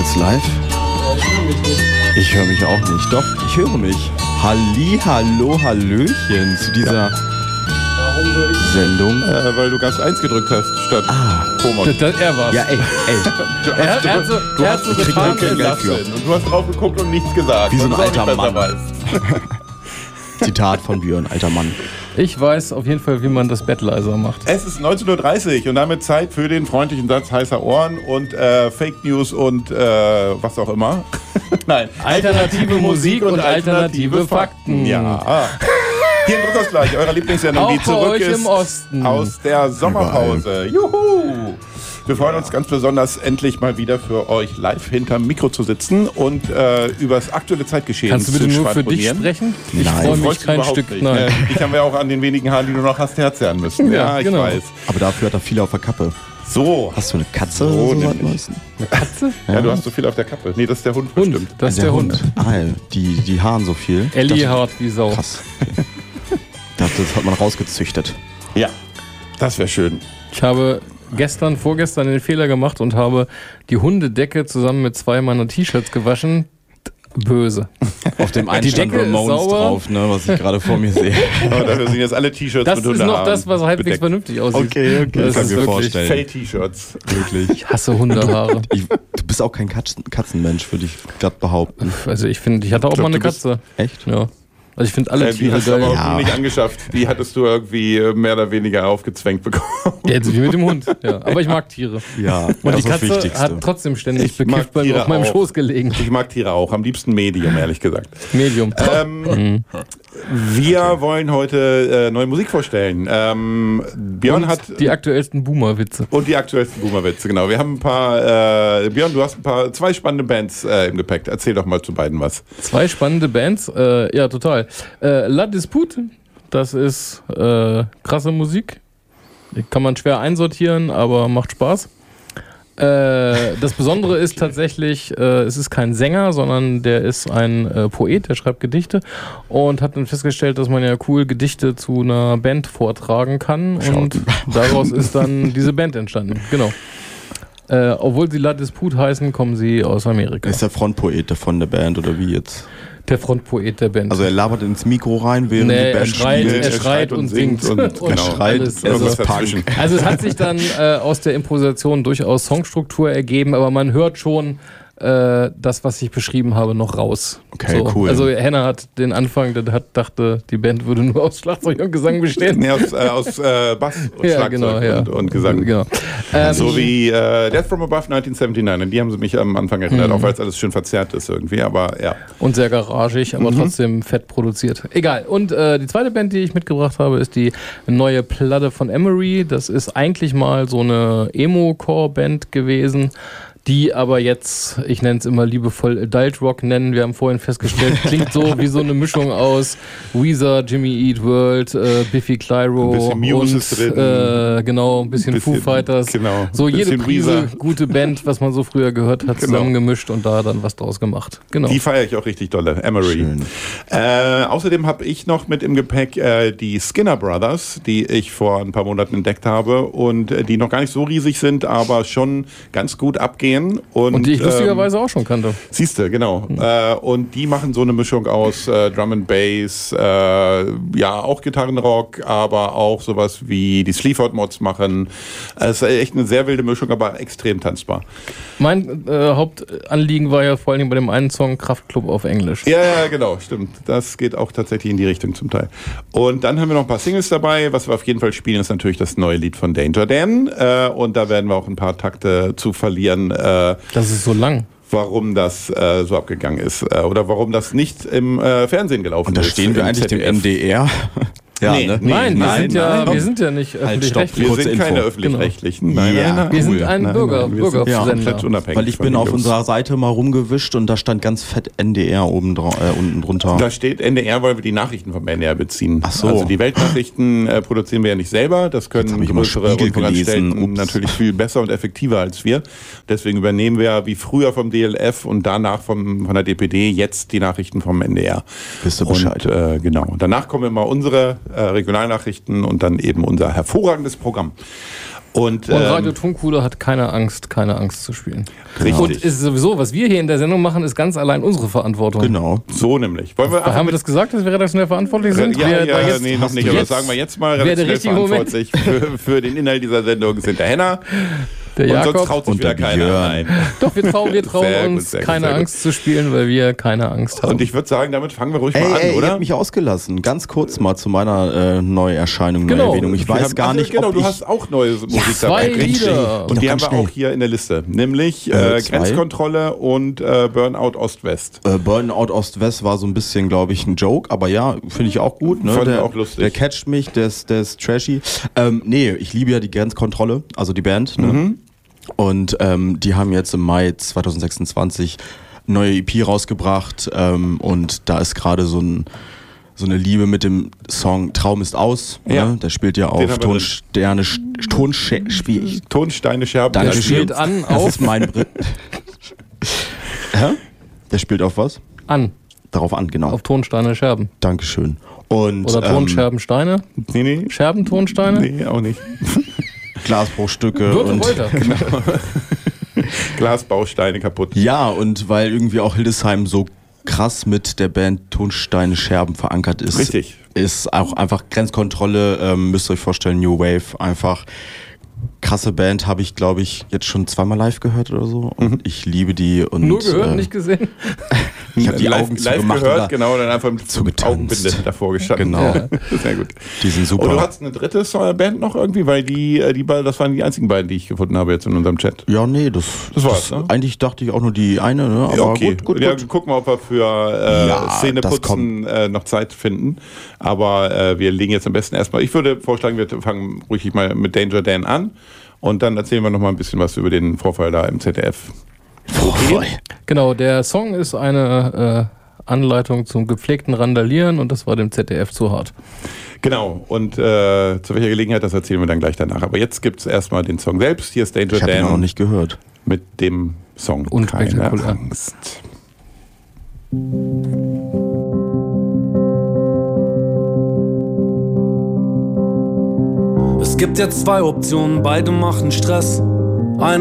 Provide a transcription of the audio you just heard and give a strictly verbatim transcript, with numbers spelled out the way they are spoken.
jetzt live? Ich höre mich auch nicht. Doch, ich höre mich. Halli, hallo, hallöchen zu dieser Sendung. Äh, weil du ganz eins gedrückt hast, statt ah. Thomas. Das, das, er war's. Ja, ey, ey. er, hat, er hat so, du er hast hat so so getan, kein Geld für. Und du hast drauf geguckt und nichts gesagt. Wie so ein und alter Mann. Weißt. Zitat von Björn, alter Mann. Ich weiß auf jeden Fall, wie man das Bett leiser macht. Es ist neunzehn Uhr dreißig und damit Zeit für den freundlichen Satz heißer Ohren und äh, Fake News und äh, was auch immer. Nein. Alternative Musik und alternative Fakten. Ja. Hier in Drückausgleich, eurer Lieblingssendung, die zurück ist im Osten. aus der Sommerpause. Juhu! Wir freuen uns ganz besonders, endlich mal wieder für euch live hinterm Mikro zu sitzen und äh, über das aktuelle Zeitgeschehen zu Kannst du bitte nur für dich sprechen? Ich freue mich kein Stück. Nicht. Nein. Ich habe ja auch an den wenigen Haaren, die du noch hast, herzerren müssen. Ja, Ja, ich genau. weiß. Aber dafür hat er viel auf der Kappe. So. Hast du eine Katze? So so nämlich. Eine Katze? Ja, du hast so viel auf der Kappe. Nee, das ist der Hund, Hund. bestimmt. Das ist der, Hund. Ah, die, die Haaren so viel. Ellie Das- hart wie Sau. Krass. Das, das hat man rausgezüchtet. Ja, das wäre schön. Ich habe gestern, vorgestern den Fehler gemacht und habe die Hundedecke zusammen mit zwei meiner T-Shirts gewaschen. Böse. Auf dem einen Die stand Decke ist Ramones sauber. drauf, ne, was ich gerade vor mir sehe. Aber dafür sind jetzt alle T-Shirts Das mit ist noch Hundehaaren das, was halbwegs bedeckt. vernünftig aussieht. Okay, okay. Das Kann ist mir wirklich vorstellen. Fake-T-Shirts. Wirklich. Ich hasse Hundehaare. Ich, du bist auch kein Katzen, Katzenmensch, würde ich glatt behaupten. Also ich finde, ich hatte auch Ich glaub, mal eine du bist- Katze. Echt? Ja. Also ich finde alle Äh, die Tiere hast du aber geil. auch Ja. nicht angeschafft. Die hattest du irgendwie äh, mehr oder weniger aufgezwängt bekommen. Ja, jetzt wie mit dem Hund. Ja. Aber ich mag Tiere. Ja, Und das die ist das Katze Wichtigste. hat trotzdem ständig Ich mag bekifft bei mir Tiere auf meinem auch. Schoß gelegen. Ich mag Tiere auch, am liebsten Medium, ehrlich gesagt. Medium. Ähm, wir wollen heute äh, neue Musik vorstellen. Ähm, Björn Und hat die aktuellsten Boomer-Witze. und die aktuellsten Boomer-Witze, genau. Wir haben ein paar, äh, Björn, du hast ein paar, zwei spannende Bands äh, im Gepäck. Erzähl doch mal zu beiden was. Zwei spannende Bands. Äh, ja, total. Äh, La Dispute, das ist äh, krasse Musik. Die kann man schwer einsortieren, aber macht Spaß. Äh, das Besondere ist tatsächlich, äh, es ist kein Sänger, sondern der ist ein äh, Poet, der schreibt Gedichte und hat dann festgestellt, dass man ja cool Gedichte zu einer Band vortragen kann. Und daraus ist dann diese Band entstanden. Genau. Äh, obwohl sie La Dispute heißen, kommen sie aus Amerika. Ist der Frontpoet von der Band oder wie jetzt? Der Frontpoet der Band. Also er labert ins Mikro rein, während Nee, die er Band schreit, spielt. er schreit und singt. und, Und genau. schreit, alles. Irgendwas Also, dazwischen. also es hat sich dann äh, aus der Improvisation durchaus Songstruktur ergeben, aber man hört schon äh, das, was ich beschrieben habe, noch raus. Okay, cool. Also Henna hat den Anfang, der hat, dachte, die Band würde nur aus Schlagzeug und Gesang bestehen. Nee, aus, äh, aus äh, Bass und Ja, Schlagzeug genau, ja. und, und Gesang. Genau. Ähm, So wie äh, Death from Above neunzehnhundertneunundsiebzig. An die haben sie mich am Anfang erinnert, Mhm. auch weil es alles schön verzerrt ist irgendwie. Aber ja. Und sehr garagig, aber trotzdem fett produziert. Egal. Und äh, die zweite Band, die ich mitgebracht habe, ist die neue Platte von Emery. Das ist eigentlich mal so eine Emo-Core-Band gewesen, die aber jetzt, ich nenne es immer liebevoll Adult Rock nennen. Wir haben vorhin festgestellt, klingt so wie so eine Mischung aus Weezer, Jimmy Eat World, äh, Biffy Clyro Ein bisschen Muse und ist drin. äh, genau, ein bisschen, Bisschen- Foo Fighters. genau. So jede Bisschen Prise Weezer. gute Band, was man so früher gehört hat, Genau. zusammengemischt und da dann was draus gemacht. Genau. Die feiere ich auch richtig dolle, Emery. Schön. Äh, außerdem habe ich noch mit im Gepäck äh, die Skinner Brothers, die ich vor ein paar Monaten entdeckt habe und äh, die noch gar nicht so riesig sind, aber schon ganz gut abgehen. Und, Und die ich ähm, lustigerweise auch schon kannte. Siehste, genau. Äh, und die machen so eine Mischung aus äh, Drum and Bass, äh, ja, auch Gitarrenrock, aber auch sowas wie die Sleaford Mods machen. Es ist echt eine sehr wilde Mischung, aber extrem tanzbar. Mein äh, Hauptanliegen war ja vor allem bei dem einen Song Kraftklub auf Englisch. Ja, ja, genau, stimmt. Das geht auch tatsächlich in die Richtung zum Teil. Und dann haben wir noch ein paar Singles dabei. Was wir auf jeden Fall spielen, ist natürlich das neue Lied von Danger Dan. Äh, und da werden wir auch ein paar Takte zu verlieren. Äh, Das ist so lang. warum das äh, so abgegangen ist äh, oder warum das nicht im äh, Fernsehen gelaufen Und da ist. stehen wir im eigentlich dem Z D F. N D R. Ja, Nee, ne? nee, nein, wir, nein, sind ja, nein. wir sind ja nicht Halt, stopp. öffentlich-rechtlich. Wir Kurze sind keine Info. öffentlich-rechtlichen. Genau. Nein, Ja. nein, nein. Wir sind Cool. ein Nein, Bürger- nein, wir sind Bürgersender. komplett unabhängig Weil ich von bin den auf Jungs. unserer Seite mal rumgewischt und da stand ganz fett N D R oben drau- äh, unten drunter. Da steht N D R, weil wir die Nachrichten vom N D R beziehen. Ach so. Also die Weltnachrichten äh, produzieren wir ja nicht selber. Das Jetzt können hab ich immer größere Spiegel Rundfunkanstalten gelesen. Ups. natürlich viel besser und effektiver als wir. Deswegen übernehmen wir wie früher vom D L F und danach vom, von der D P D jetzt die Nachrichten vom N D R. Wisst ihr Bescheid. Und äh, genau. Und danach kommen immer unsere äh, Regionalnachrichten und dann eben unser hervorragendes Programm. Und, Und ähm, Radio Tonkuhle hat keine Angst, keine Angst zu spielen. Richtig. Und ist sowieso, was wir hier in der Sendung machen, ist ganz allein unsere Verantwortung. Genau. So nämlich. Wollen wir Haben wir das gesagt, dass wir redaktionell verantwortlich sind? Ja, wer ja, da jetzt, nee, noch nicht, aber das sagen wir jetzt mal. Wer der Redaktionell richtige Moment? verantwortlich für, für den Inhalt dieser Sendung sind der Henner. Der Und Jakob. sonst traut sich und wieder der keiner. Björn. Nein. Doch, wir trauen, wir trauen Sehr gut, uns, sehr gut, keine sehr gut. Angst zu spielen, weil wir keine Angst haben. Und ich würde sagen, damit fangen wir ruhig Ey, mal an, ey, ihr oder? habt mich ausgelassen. Ganz kurz mal zu meiner äh, Neuerscheinung, Genau. Neuerwähnung. Ich Wir weiß haben- gar ach, nicht, Genau, ob du ich... hast auch neue Musik zwei dabei. Richtig. Lieder. Und die Doch, haben ganz wir schnell. auch hier in der Liste. Nämlich Äh, äh, zwei. Grenzkontrolle und äh, Burnout Ost-West. Äh, Burnout Ost-West war so ein bisschen, glaube ich, ein Joke, aber ja, finde ich auch gut. Ne? Fand ich der, auch lustig. Der catcht mich, der ist, der ist trashy. Ähm, nee, ich liebe ja die Grenzkontrolle, also die Band. Ne? Mhm. Und ähm, die haben jetzt im Mai zwanzig sechsundzwanzig eine neue E P rausgebracht ähm, und da ist gerade so ein so eine Liebe mit dem Song Traum ist aus. Ja. Ne? Der spielt ja Den auf haben wir drin. Tonsterne, Tonsche, spiel, Tonsteine, Scherben. Danke Der schön. spielt an, Das auf, ist mein Brit. Hä? Der spielt auf was? an, Darauf an, genau. auf Tonsteine, Scherben. Dankeschön. Und Oder ähm, Tonscherben, Steine? Nee, nee. Scherben, Tonsteine? Nee, auch nicht. Glasbruchstücke Wirte und Reuter. Glasbausteine kaputt. ja, und weil irgendwie auch Hildesheim so krass mit der Band Tonsteine Scherben verankert ist, Richtig. ist auch einfach Grenzkontrolle, ähm, müsst ihr euch vorstellen, New Wave, einfach krasse Band, habe ich glaube ich jetzt schon zweimal live gehört oder so und Mhm. ich liebe die und Nur gehört, äh, nicht gesehen. ich habe die live, Augen live zugemacht gehört, und da- genau, dann einfach mit zugetanzt. Augenbinde davor gestanden. Genau. Ja. Sehr gut. die sind super. Und du hast eine dritte So- Band noch irgendwie, weil die, äh, die beiden, das waren die einzigen beiden, die ich gefunden habe jetzt in unserem Chat. ja, nee, das, Das war's, ne? eigentlich dachte ich auch nur die eine, ne? aber Ja, okay. gut, gut, ja, gut. gucken wir, ob wir für äh, Ja, Szeneputzen äh, noch Zeit finden. Aber äh, wir legen jetzt am besten erstmal, ich würde vorschlagen, wir fangen ruhig mal mit Danger Dan an und dann erzählen wir noch mal ein bisschen was über den Vorfall da im Z D F. Voll. Genau, der Song ist eine äh, Anleitung zum gepflegten Randalieren und das war dem Z D F zu hart. Genau, und äh, zu welcher Gelegenheit, das erzählen wir dann gleich danach. Aber jetzt gibt es erstmal den Song selbst. Hier ist Danger Ich habe ihn Dan auch noch nicht gehört. mit dem Song Unspektakulär. Keine Angst. Es gibt jetzt zwei Optionen, beide machen Stress.